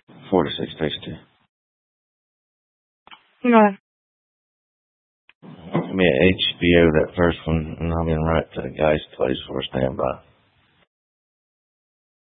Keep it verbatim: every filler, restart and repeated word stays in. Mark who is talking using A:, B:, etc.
A: Four to six, takes two.
B: No.
A: Give me an H B O, that first one, and I'll be right to the guy's place for a standby.